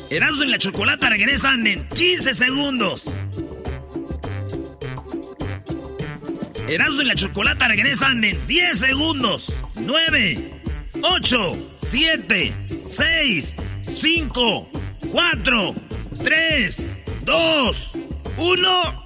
Erasmo y la Chocolata regresan en 15 segundos. Erasmo y la Chocolata regresan en 10 segundos. 9, 8, 7, 6, 5, 4, 3, 2, 1.